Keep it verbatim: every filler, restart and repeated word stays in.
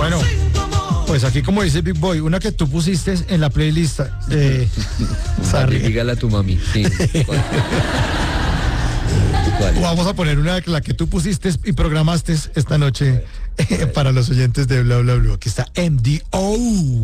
Bueno, pues aquí como dice Big Boy, una que tú pusiste en la playlist. Eh, Sarri, dígala a tu mami. Sí. ¿Cuál? ¿Cuál? Vamos a poner una, la que tú pusiste y programaste esta noche eh, para los oyentes de Bla Bla Bla. Aquí está M D O.